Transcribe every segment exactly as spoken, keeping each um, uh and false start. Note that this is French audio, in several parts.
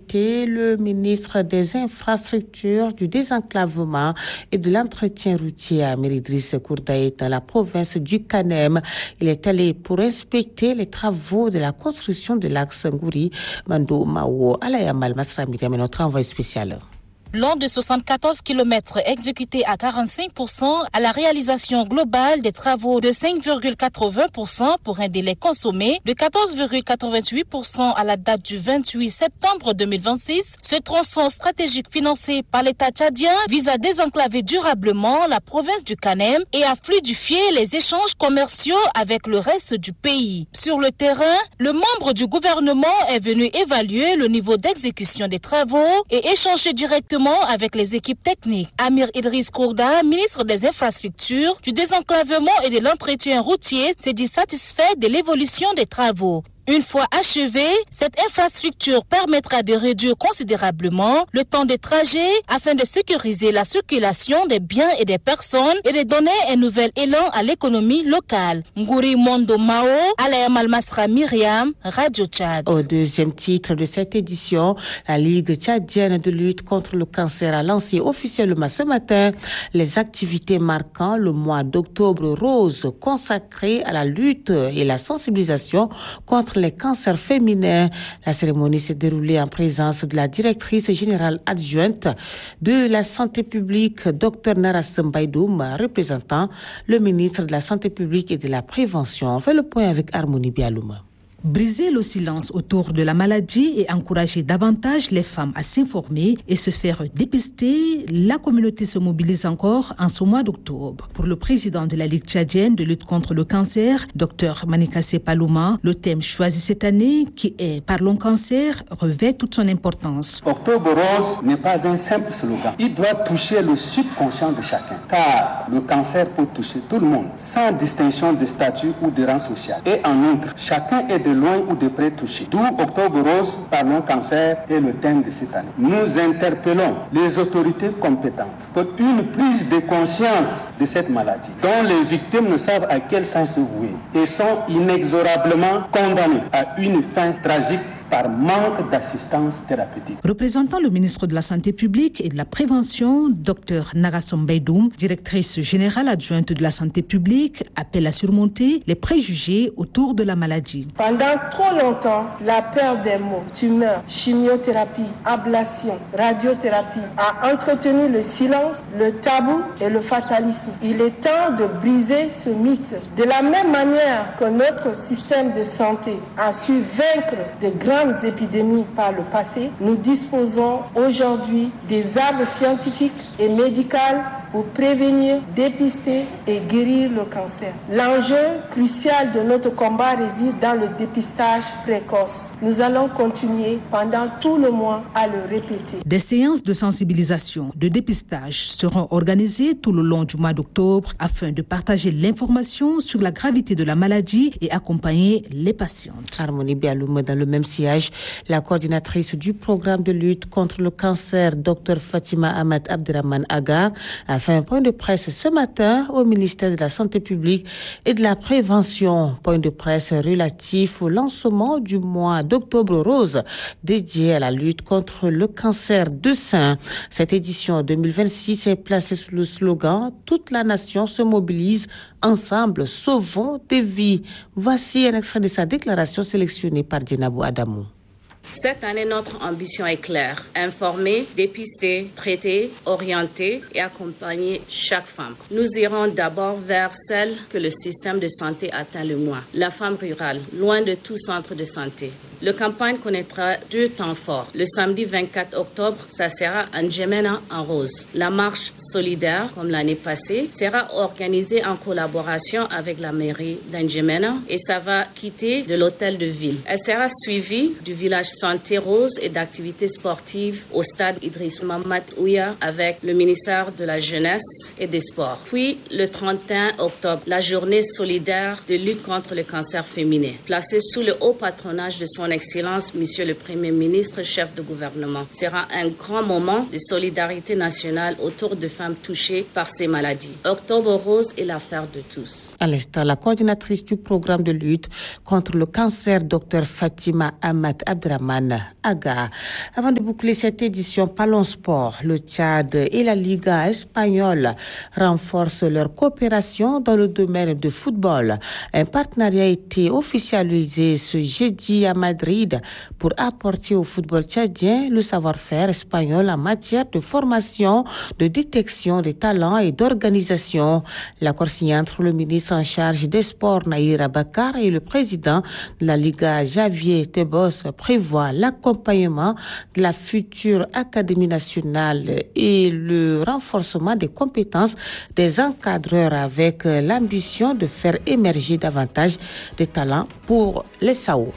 invités le ministre des Infrastructures, du Désenclavement et de l'Entretien routier Amir Idriss Kourdaï dans la province du Kanem. Il est allé pour inspecter les travaux de la construction de l'axe Ngouri Mando Mao. Alayamal Masra Miriam est notre envoyé spécial. Long de soixante-quatorze kilomètres exécutés à quarante-cinq pour cent à la réalisation globale des travaux de cinq virgule quatre-vingts pour cent pour un délai consommé de quatorze virgule quatre-vingt-huit pour cent à la date du vingt-huit septembre deux mille vingt-six. Ce tronçon stratégique financé par l'État tchadien vise à désenclaver durablement la province du Kanem et à fluidifier les échanges commerciaux avec le reste du pays. Sur le terrain, le membre du gouvernement est venu évaluer le niveau d'exécution des travaux et échanger directement avec les équipes techniques. Amir Idriss Kourdaï, ministre des Infrastructures, du Désenclavement et de l'Entretien routier, s'est dit satisfait de l'évolution des travaux. Une fois achevée, cette infrastructure permettra de réduire considérablement le temps de trajet afin de sécuriser la circulation des biens et des personnes et de donner un nouvel élan à l'économie locale. Ngouri Mondo Mao, Alayamal Masra Myriam, Radio Tchad. Au deuxième titre de cette édition, la Ligue tchadienne de lutte contre le cancer a lancé officiellement ce matin les activités marquant le mois d'octobre rose consacré à la lutte et la sensibilisation contre les cancers féminins. La cérémonie s'est déroulée en présence de la directrice générale adjointe de la santé publique, Dr Narassam Baydoum, représentant le ministre de la Santé publique et de la Prévention. On fait le point avec Harmonie Bialouma. Briser le silence autour de la maladie et encourager davantage les femmes à s'informer et se faire dépister, la communauté se mobilise encore en ce mois d'octobre. Pour le président de la Ligue tchadienne de lutte contre le cancer, Dr Manikassé Palouma, le thème choisi cette année, qui est « Parlons cancer », revêt toute son importance. Octobre rose n'est pas un simple slogan. Il doit toucher le subconscient de chacun, car le cancer peut toucher tout le monde, sans distinction de statut ou de rang social. Et en outre, chacun est de de loin ou de près touchés. D'où Octobre Rose, Parlons Cancer est le thème de cette année. Nous interpellons les autorités compétentes pour une prise de conscience de cette maladie, dont les victimes ne savent à quel sens se vouer et sont inexorablement condamnées à une fin tragique par manque d'assistance thérapeutique. Représentant le ministre de la Santé publique et de la Prévention, Dr Narassam Baydoum, directrice générale adjointe de la Santé publique, appelle à surmonter les préjugés autour de la maladie. Pendant trop longtemps, la peur des mots, tumeur, chimiothérapie, ablation, radiothérapie a entretenu le silence, le tabou et le fatalisme. Il est temps de briser ce mythe. De la même manière que notre système de santé a su vaincre de grands épidémies par le passé, nous disposons aujourd'hui des armes scientifiques et médicales pour prévenir, dépister et guérir le cancer. L'enjeu crucial de notre combat réside dans le dépistage précoce. Nous allons continuer pendant tout le mois à le répéter. Des séances de sensibilisation, de dépistage seront organisées tout le long du mois d'octobre afin de partager l'information sur la gravité de la maladie et accompagner les patientes. Harmonie Bialoum, dans le même sillage, la coordinatrice du programme de lutte contre le cancer, Dr Fatima Ahmed Abderrahman Aga, a fait un point de presse ce matin au ministère de la Santé publique et de la Prévention. Point de presse relatif au lancement du mois d'Octobre Rose dédié à la lutte contre le cancer du sein. Cette édition deux mille vingt-six est placée sous le slogan « Toute la nation se mobilise, ensemble, sauvons des vies ». Voici un extrait de sa déclaration sélectionnée par Djenabou Adamou. Cette année, notre ambition est claire. Informer, dépister, traiter, orienter et accompagner chaque femme. Nous irons d'abord vers celle que le système de santé atteint le moins, la femme rurale, loin de tout centre de santé. La campagne connaîtra deux temps forts. Le samedi vingt-quatre octobre, ça sera N'Djamena en rose. La marche solidaire, comme l'année passée, sera organisée en collaboration avec la mairie d'N'Djamena et ça va quitter de l'hôtel de ville. Elle sera suivie du village santé rose et d'activités sportives au stade Idriss Mahamat Ouya avec le ministère de la Jeunesse et des Sports. Puis le trente et un octobre, la journée solidaire de lutte contre le cancer féminin, placée sous le haut patronage de son Son Excellence, Monsieur le Premier ministre, chef de gouvernement. Sera un grand moment de solidarité nationale autour de femmes touchées par ces maladies. Octobre rose est l'affaire de tous. À l'instant, la coordinatrice du programme de lutte contre le cancer, Dr Fatima Ahmad Abdraman Aga. Avant de boucler cette édition, parlons sport. Le Tchad et la Liga espagnole renforcent leur coopération dans le domaine du football. Un partenariat a été officialisé ce jeudi à Madrid pour apporter au football tchadien le savoir-faire espagnol en matière de formation, de détection des talents et d'organisation. L'accord signé entre le ministre en charge des sports, Naïra Bakar, et le président de la Liga, Javier Tebos, prévoit l'accompagnement de la future Académie nationale et le renforcement des compétences des encadreurs avec l'ambition de faire émerger davantage de talents pour les S A O.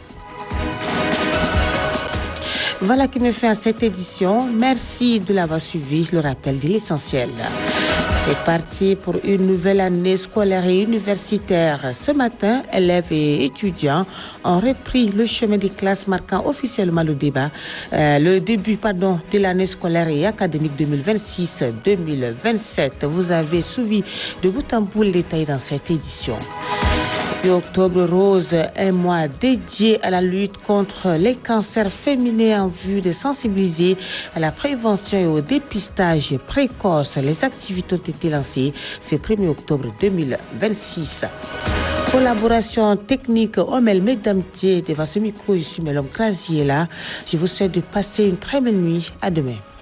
Voilà qui me fait à cette édition. Merci de l'avoir suivi. Le rappel de l'essentiel. C'est parti pour une nouvelle année scolaire et universitaire. Ce matin, élèves et étudiants ont repris le chemin des classes, marquant officiellement le débat, euh, le début, pardon, de l'année scolaire et académique deux mille vingt-six deux mille vingt-sept. Vous avez suivi de bout en bout les détails dans cette édition. Puis Octobre Rose, un mois dédié à la lutte contre les cancers féminins en vue de sensibiliser à la prévention et au dépistage précoce. Les activités ont été lancées ce premier octobre deux mille vingt-six. Collaboration technique Omel Medamtier devant ce micro, je suis Mélom Graziella. Je vous souhaite de passer une très belle nuit. À demain.